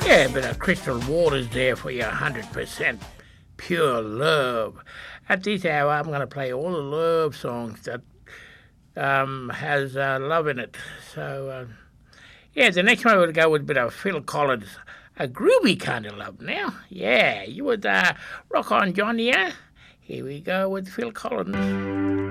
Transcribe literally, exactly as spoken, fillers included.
Yeah, but a Crystal Waters there for your one hundred percent pure love. At this hour, I'm going to play all the love songs that um, has uh, love in it. So, uh, yeah, the next one we'll go with a bit of Phil Collins, a groovy kind of love now. Yeah, you would uh, rock on, John, yeah? Here we go with Phil Collins.